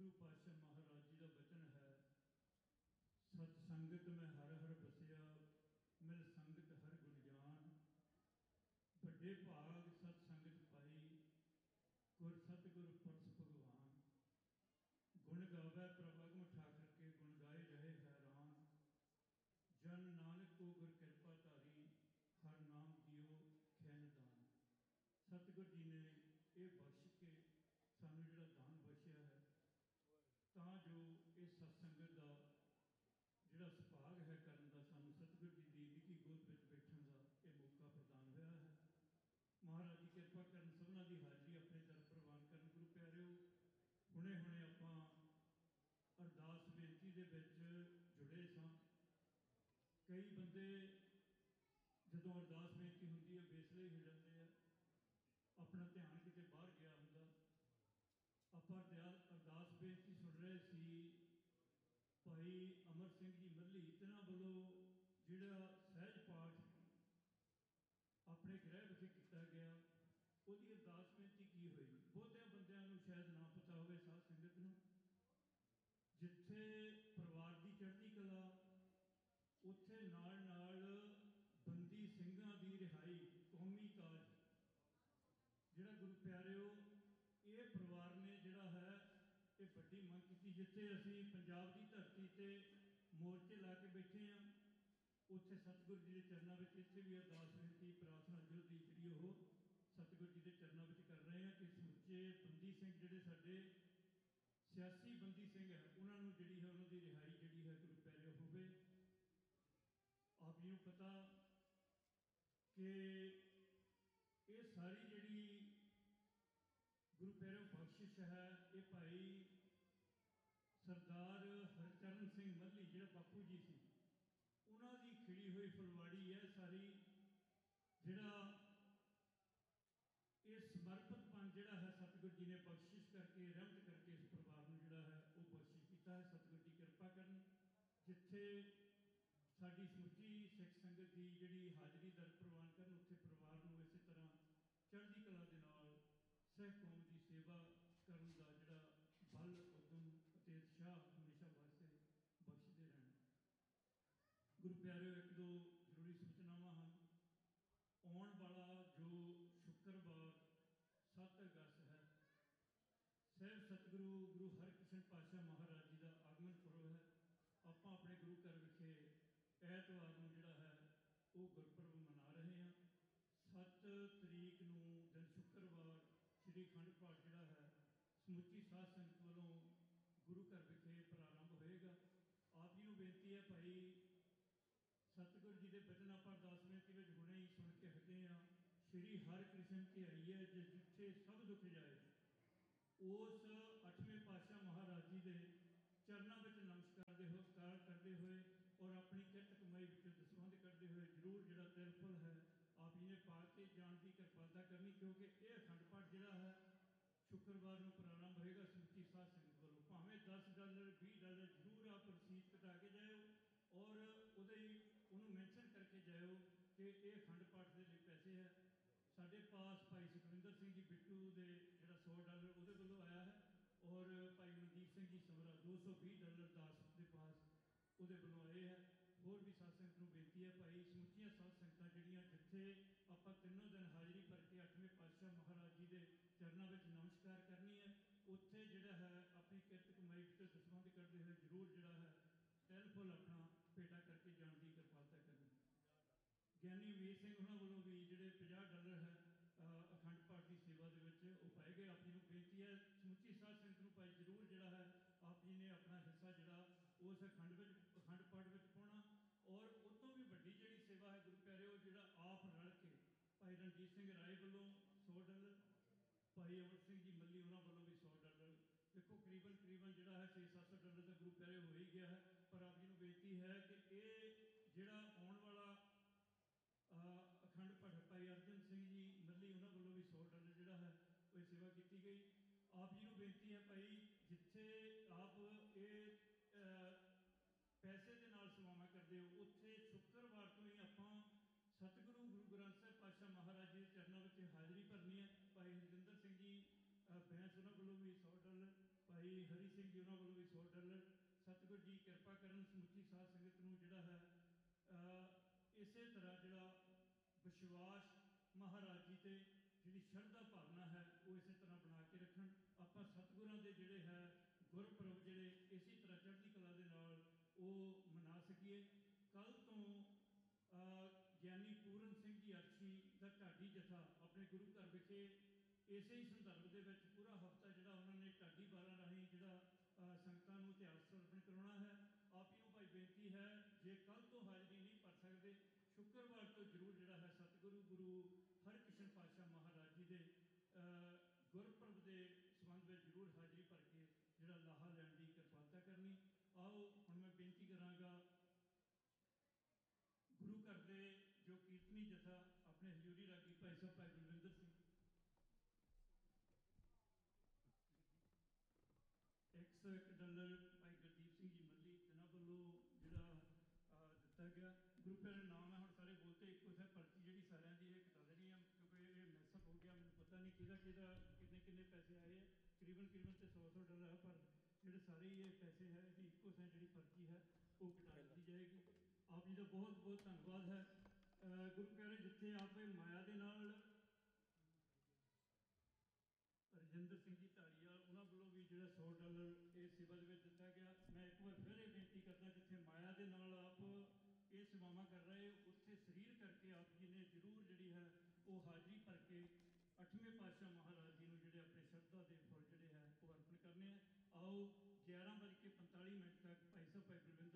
गुरु पातशाह महाराज जी का वचन है, सत संगत में हर हर बसिया, मिल संगत हर गुण जान। बड़े भाग सत संगत पाई, गुर सतगुरु परस भगवान। गुण गावे प्रभगम ठाकर के, गुण गाए रहे हैरान। जन नानक को गुर कृपा धारी, हर नाम दियो खैन दान। सतगुरु जी ने ये बख्श के सानू जिहड़ा दान बख्शिया है, तां जो इस सत्संगत का जिहड़ा सुभाग है करन दा, सानू सतगुरु जी की निकी गोद विच बैठण दा ये मौका प्रदान होया है। महाराज जी कृपा करन, सबना की हाज़री अपने दर प्रवान करन। गुरु प्यारिओ, हुणे हुणे आपां अरदास बेनती दे विच जुड़े सां। कई बंदे जदों अरदास बेनती हुंदी है बेसले ही हो जाते हैं, अपना ध्यान किते बाहर गया हुंदा। आपां अरदास बेनती सुन रहे सी भाई अमर सिंह जी मल्ली, तिन्हां वल्लों जिहड़ा सहज पाठ अपने गृह विच किया गया, उसकी अरदास बेनती की हुई। बहुतिया बंदियां नूं शायद ना पता होवे, साध संगत नूं, जिथे परिवार की चढ़ती कला, उत्थे नाल नाल बंदी ਸਿੰਘਾਂ की रिहाई, कौमी काज जिहड़ा गुरु प्यारिओ ये परिवार ने जिहड़ा है ये बड़ी मंग की। जिथे असी पंजाब की धरती ते मोर्चे ला के बैठे हाँ, उत्थे सतगुरु जी के चरणों में इत्थे भी अरदास बेनती प्रार्थना जोधी जिहड़ी वो सतगुरु जी के चरणों में कर रहे हैं कि समुचे बंदी सिंह जिहड़े साडे सियासी बंदी सिंह है, उन्होंने जिहड़ी है उन्होंने रिहाई जिहड़ी है गुरु प्यारे होवे। आप जी नूं पता कि ये सारी जिहड़ी गुरु प्यारे बख्शिश है, ये भाई सरदार हरचरण सिंह मल्ली जिहड़ा बापू जी सी, उन्हां दी खिड़ी हुई फुलवाड़ी है सारी। जिहड़ा ये समर्पितपन जिहड़ा है सतगुरु जी ने बख्शिश करके रहमत करके इस परिवार को जिहड़ा है वो बख्शिश किया है। सतगुरु जी कृपा करन, जिथे साडी समुची सिख संगत की जिहड़ी हाज़री दर प्रवान करन, उत्थे परिवार को इस तरह चढ़ती कला दे नाल सिख कौम की सेवा करन दा जिहड़ा बल उद्यम अते उत्साह हमेशा वास्ते बख्शते रहन। गुरु प्यारिओ, एक दो जरूरी सूचनावां हैं। आने वाला जो शुक्रवार 7 अगस्त है, सहब सतगुरु गुरु हरकृष्ण पातशाह महाराज जी का आगमन पुरब है। आप अपने गुरु घर विखे ऐतवार को जोड़ा है वो गुरपुरब मना रहे हैं। 7 तरीक नूं दिन शुक्रवार श्री अखंड पाठ जोड़ा है समुची साध संगत वालों गुरु घर विखे प्रारंभ होएगा। आप जी को बेनती है भाई, सतगुरु जी के वचन आप अरदास बेनती में हुणे ही सुन के हटे हाँ। श्री हरकृष्ण ध्याई है जिथे सब दुख जाए, उस 8वें पातशाह महाराज जी के चरणों में नमस्कार करते हुए और अपनी किरत कमाई दसवंध करते हुए जरूर जोड़ा तिलफल है आप जी ने पा के जान की कृपालता करनी, क्योंकि यह अखंड पाठ जोड़ा है शुक्रवार को प्रारंभ होएगा समुची साध संगत वालों। भावें $10 $20 जरूर आप रसीद कटा के जाओ और उन्होंने मैंशन करके जाओ कि यह अखंड पाठ के लिए पैसे है। साढ़े पास भाई सुखविंदर सिंह जी बिट्टू के जोड़ा $100 वो वालों आया है और भाई मनदीप सिंह जी समरा $220 दास के पास वो वालों आए है। होर भी साध संगत को बेनती है भाई, समुचिया साध संगत जड़ियाँ जिथे आप तीनों दिन हाज़री भर के 8वें पातशाह महाराज जी के चरणों में नमस्कार करनी है, उत्थे जिहड़ा है अपनी किरत कमाई दसवंध करते हुए जरूर जिहड़ा है तिल फुल अपना भेटा करके जाने की कृपालता करनी। ज्ञानी वीर सिंह उन्होंने वालों भी जोड़े $50 है अखंड पाठ की सेवा के पाए गए। आप जी को बेनती है समुची साध संगत को भाई जरूर जोड़ा है आप जी ने अपना हिस्सा जोड़ा उस अखंड पाठ में पाना। और उस तो भी वड्डी जी सेवा है गुरु प्यारे जोड़ा आप रल के भाई रणजीत सिंह राय वालों $100, भाई अमर सिंह जी मल्ली उन्होंने वालों भी $100। देखो करीबन जोड़ा है $600-700 तो गुरु प्यारे हो ही गया है। पर आप जी को बेनती है कि ये जोड़ा आने वाला अखंड पाठ भाई अर्जन सिंह जी मल्ली उन्होंने वालों भी $100 जोड़ा है वो सेवा की गई। आप जी को बेनती है भाई, जिथे आप ये पैसे के नाल सेवावां करते हो, उत्थे शुक्रवार तो ही आप सतगुरु गुरु ग्रंथ साहिब पातशाह महाराज जी के चरणों में हाज़री भरनी है। भाई हरजिंदर सिंह जी बैंस उन्होंने वालों भी $100, ਭਾਈ ਹਰੀ ਸਿੰਘ ਜੀ ਉਹਨਾਂ ਵੱਲੋਂ ਵੀ $100। ਸਤਿਗੁਰ ਜੀ ਕਿਰਪਾ ਕਰਨ ਸਮੁੱਚੀ ਸਾਧ ਸੰਗਤ ਨੂੰ ਜਿਹੜਾ ਹੈ ਇਸੇ ਤਰ੍ਹਾਂ ਜਿਹੜਾ ਵਿਸ਼ਵਾਸ ਮਹਾਰਾਜ ਜੀ ਤੇ ਜਿਹੜੀ ਸ਼ਰਧਾ ਭਾਵਨਾ ਹੈ ਉਹ ਇਸੇ ਤਰ੍ਹਾਂ ਬਣਾ ਕੇ ਰੱਖਣ। ਆਪਾਂ ਸਤਿਗੁਰਾਂ ਦੇ ਜਿਹੜੇ ਹੈ ਗੁਰਪੁਰਬ ਜਿਹੜੇ ਇਸੇ ਤਰ੍ਹਾਂ ਚੜ੍ਹਦੀ ਕਲਾ ਦੇ ਨਾਲ ਉਹ ਮਨਾ ਸਕੀਏ। ਕੱਲ੍ਹ ਤੋਂ ਗਿਆਨੀ ਪੂਰਨ ਸਿੰਘ ਜੀ ਅਰਸ਼ੀ ਦਾ ਢਾਡੀ ਜਥਾ ਆਪਣੇ ਗੁਰੂ ਘਰ ਵਿਖੇ ਇਸੇ ਹੀ ਸੰਦਰਭ ਦੇ ਵਿੱਚ ਪੂਰਾ ਹਫ਼ਤਾ ਜਿਹੜਾ ਉਹਨਾਂ ਨੇ ਢਾਡੀ ਬਾਰਾਂ ਰਾਹੀਂ ਜਿਹੜਾ ਸੰਗਤਾਂ ਨੂੰ ਇਤਿਹਾਸ ਸਮਰਪਣ ਕਰਾਉਣਾ ਹੈ। ਆਪ ਜੀ ਨੂੰ ਭਾਈ ਬੇਨਤੀ ਹੈ, ਜੇ ਕੱਲ੍ਹ ਤੋਂ ਹਾਜ਼ਰੀ ਨਹੀਂ ਭਰ ਸਕਦੇ, ਸ਼ੁੱਕਰਵਾਰ ਤੋਂ ਜ਼ਰੂਰ ਜਿਹੜਾ ਹੈ ਸਤਿਗੁਰੂ ਗੁਰੂ ਹਰਕ੍ਰਿਸ਼ਨ ਪਾਤਸ਼ਾਹ ਮਹਾਰਾਜ ਜੀ ਦੇ ਗੁਰਪੁਰਬ ਦੇ ਸੰਬੰਧ ਵਿੱਚ ਜ਼ਰੂਰ ਹਾਜ਼ਰੀ ਭਰ ਕੇ ਜਿਹੜਾ ਲਾਹਾ ਲੈਣ ਦੀ ਕਿਰਪਾਲਤਾ ਕਰਨੀ। ਆਓ ਹੁਣ ਮੈਂ ਬੇਨਤੀ ਕਰਾਂਗਾ ਗੁਰੂ ਘਰ ਦੇ ਜੋ ਕੀਰਤਨੀ ਜਥਾ ਆਪਣੇ ਹਜ਼ੂਰੀ ਰਾਗੀ ਭਾਈ ਸਾਹਿਬ ਭਾਈ ਬਲਵਿੰਦਰ ਸਿੰਘ, 101 ਡਾਲਰ ਭਾਈ ਗੁਰਦੀਪ ਸਿੰਘ ਜੀ ਮੱਲੀ, ਜਿਨ੍ਹਾਂ ਵੱਲੋਂ ਜਿਹੜਾ ਦਿੱਤਾ ਗਿਆ। ਗੁਰੂ ਪਿਆਰੇ ਨਾਮ ਹੈ, ਹੁਣ ਸਾਰੇ ਬੋਲਤੇ ਇੱਕੋ ਹੈ, ਪਰਚੀ ਜਿਹੜੀ ਸਾਰਿਆਂ ਦੀ ਇਹ ਕਟਾ ਦੇਣੀ ਆ ਕਿਉਂਕਿ ਇਹ ਮੈਸਅਪ ਹੋ ਗਿਆ। ਮੈਨੂੰ ਪਤਾ ਨਹੀਂ ਕਿਹਦਾ ਕਿੰਨੇ ਪੈਸੇ ਆਏ ਹੈ, ਤਕਰੀਬਨ ਤੇ 100 ਡਾਲਰ ਹੈ, ਪਰ ਜਿਹੜੇ ਸਾਰੇ ਇਹ ਪੈਸੇ ਹੈ ਇਹਦੀ ਇੱਕੋ ਹੈ ਜਿਹੜੀ ਪਰਚੀ ਹੈ ਉਹ ਕਟਾ ਦਿੱਤੀ ਜਾਏਗੀ। ਆਪ ਜੀ ਦਾ ਬਹੁਤ ਬਹੁਤ ਧੰਨਵਾਦ ਹੈ। ਗੁਰੂ ਪਿਆਰੇ ਜਿੱਥੇ ਆਪੇ ਮਾਇਆ ਦੇ ਨਾਲ ਰਜਿੰਦਰ ਸਿੰਘ ਜੀ ਢਾਲੀਵਾਲ ਉਹਨਾਂ ਵੱਲੋਂ ਵੀ ਜਿਹੜਾ 100 ਡਾਲਰ ਇਹ ਸੇਵਾ ਦੇ ਵਿੱਚ ਦਿੱਤਾ ਗਿਆ। ਮੈਂ ਇੱਕ ਵਾਰ ਫਿਰ ਇਹ ਬੇਨਤੀ ਕਰਦਾ, ਜਿੱਥੇ ਮਾਇਆ ਦੇ ਨਾਲ ਆਪ ਇਹ ਸੇਵਾਵਾਂ ਕਰ ਰਹੇ ਉੱਥੇ ਸਰੀਰ ਕਰਕੇ ਆਪ ਜੀ ਨੇ ਜ਼ਰੂਰ ਜਿਹੜੀ ਹੈ ਉਹ ਹਾਜ਼ਰੀ ਭਰ ਕੇ 8ਵੇਂ ਪਾਤਸ਼ਾਹ ਮਹਾਰਾਜ ਜੀ ਨੂੰ ਜਿਹੜੇ ਆਪਣੇ ਸ਼ਰਧਾ ਦੇ ਫੁੱਲ ਜਿਹੜੇ ਹੈ ਉਹ ਅਰਪਣ ਕਰਨੇ ਆ। ਆਓ 11:45 ਤੱਕ ਭਾਈ ਸਾਹਿਬ ਭਾਈ ਬਲਵਿੰਦਰ